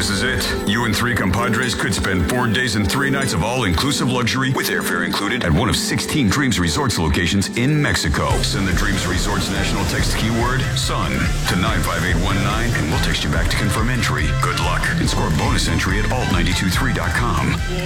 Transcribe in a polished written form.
This is it. You and 3 compadres could spend 4 days and 3 nights of all-inclusive luxury with airfare included at one of 16 Dreams Resorts locations in Mexico. Send the Dreams Resorts national text keyword SUN to 95819 and we'll text you back to confirm entry. Good luck and score a bonus entry at alt923.com.